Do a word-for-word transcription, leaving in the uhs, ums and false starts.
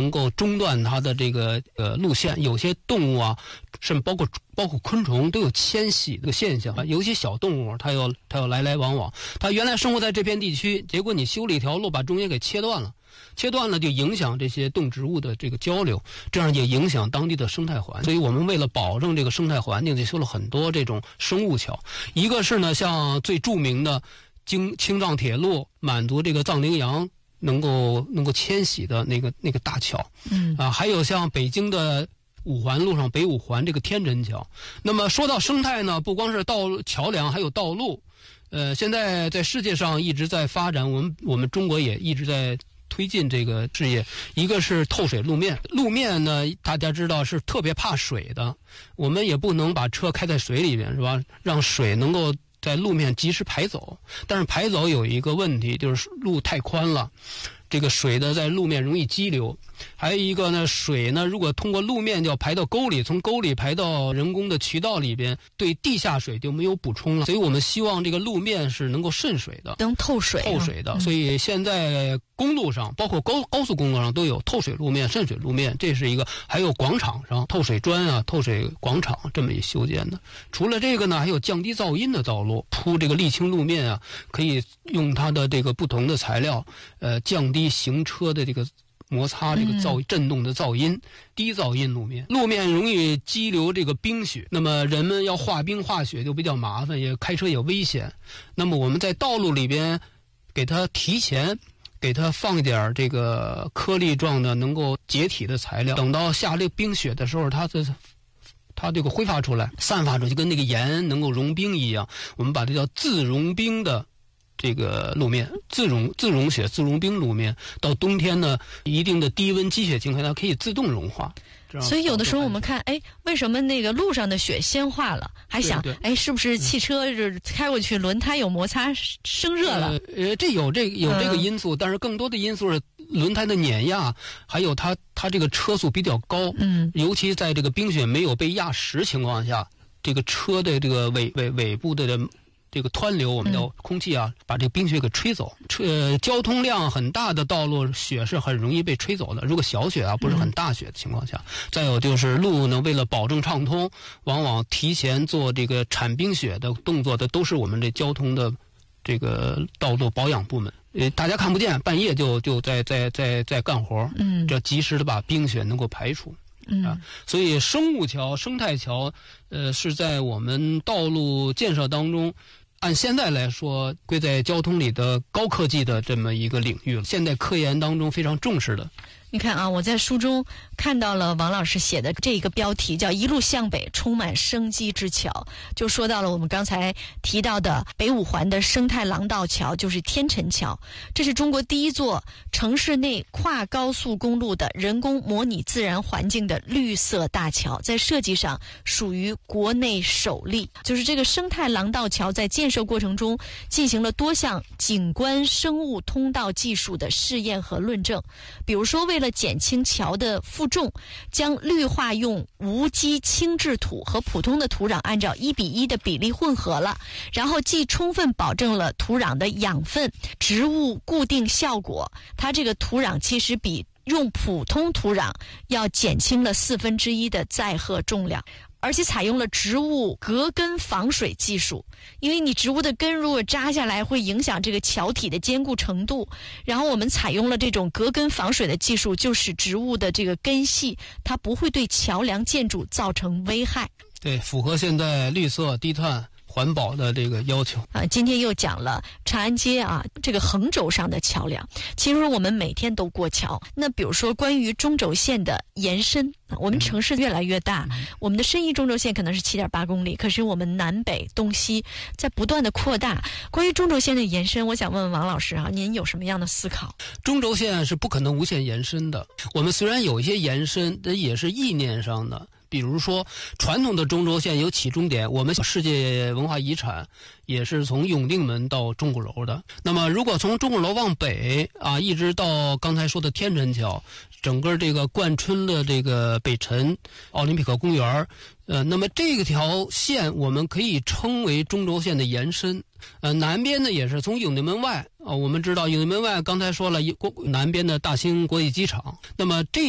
能够中断它的这个呃路线。有些动物啊，甚至包括包括昆虫都有迁徙的现象啊。有些小动物它要它要来来往往，它原来生活在这片地区，结果你修了一条路把中间给切断了。切断了就影响这些动植物的这个交流，这样也影响当地的生态环境。所以我们为了保证这个生态环境，就修了很多这种生物桥。一个是呢，像最著名的京青藏铁路，满足这个藏羚羊能够能够迁徙的那个那个大桥。嗯啊，还有像北京的五环路上北五环这个天真桥。那么说到生态呢，不光是道路桥梁，还有道路。呃，现在在世界上一直在发展，我们我们中国也一直在推进这个事业。一个是透水路面，路面呢大家知道是特别怕水的，我们也不能把车开在水里面，是吧？让水能够在路面及时排走。但是排走有一个问题，就是路太宽了，这个水呢在路面容易激流。还有一个呢，水呢如果通过路面就要排到沟里，从沟里排到人工的渠道里边，对地下水就没有补充了。所以我们希望这个路面是能够渗水的， 能透水、啊、 透水的、 嗯、 所以现在公路上，包括高高速公路上都有透水路面、渗水路面，这是一个。还有广场上透水砖啊、透水广场这么一修建的。除了这个呢，还有降低噪音的道路，铺这个沥青路面啊，可以用它的这个不同的材料，呃，降低行车的这个摩擦这个噪震动的噪音，低噪音路面。路面容易激流这个冰雪，那么人们要化冰化雪就比较麻烦，也开车也危险。那么我们在道路里边给它提前给它放一点这个颗粒状的能够解体的材料，等到下这冰雪的时候，它的它这个挥发出来、散发出去，跟那个盐能够融冰一样。我们把这叫自融冰的这个路面，自融自融雪、自融冰路面，到冬天呢，一定的低温积雪情况下可以自动融化。 所以有的时候我们看，哎，为什么那个路上的雪先化了？还想，哎，是不是汽车是开过去轮胎有摩擦生热了？ 呃，这有这有这个因素，嗯、但是更多的因素是轮胎的碾压，还有它它这个车速比较高，嗯，尤其在这个冰雪没有被压实情况下，这个车的这个尾尾尾部的这个湍流，我们叫空气啊，把这个冰雪给吹走。呃，交通量很大的道路，雪是很容易被吹走的。如果小雪啊，不是很大雪的情况下，嗯、再有就是路呢，为了保证畅通，往往提前做这个铲冰雪的动作的，都是我们这交通的这个道路保养部门。呃，大家看不见，半夜就就在在在在干活，嗯，这及时的把冰雪能够排除。嗯啊，所以生物桥、生态桥，呃，是在我们道路建设当中，按现在来说，归在交通里的高科技的这么一个领域了。现代科研当中非常重视的。 你看啊，我在书中看到了王老师写的这个标题，叫“一路向北，充满生机之桥”，就说到了我们刚才提到的北五环的生态廊道桥，就是天辰桥。这是中国第一座城市内跨高速公路的人工模拟自然环境的绿色大桥，在设计上属于国内首例。就是这个生态廊道桥在建设过程中进行了多项景观生物通道技术的试验和论证，比如说为为了减轻桥的负重，将绿化用无机轻质土和普通的土壤按照一比一的比例混合了，然后既充分保证了土壤的养分、植物固定效果，它这个土壤其实比用普通土壤要减轻了四分之一的载荷重量。而且采用了植物隔根防水技术，因为你植物的根如果扎下来会影响这个桥体的坚固程度，然后我们采用了这种隔根防水的技术，就使植物的这个根系它不会对桥梁建筑造成危害。 对，符合现在绿色低碳环保的这个要求啊。今天又讲了长安街啊，这个横轴上的桥梁，其实我们每天都过桥。那比如说关于中轴线的延伸，我们城市越来越大，嗯、我们的深一中轴线可能是 七点八公里，可是我们南北东西在不断的扩大。关于中轴线的延伸，我想问问王老师啊，您有什么样的思考？ 中轴线是不可能无限延伸的，我们虽然有一些延伸，这也是意念上的。比如说传统的中轴线有起终点，我们世界文化遗产也是从永定门到钟鼓楼的。那么如果从钟鼓楼往北啊，一直到刚才说的天辰桥，整个这个贯穿的这个北辰奥林匹克公园，呃，那么这条线我们可以称为中轴线的延伸。呃，南边呢也是从永定门外啊，我们知道永定门外刚才说了，南边的大兴国际机场，那么这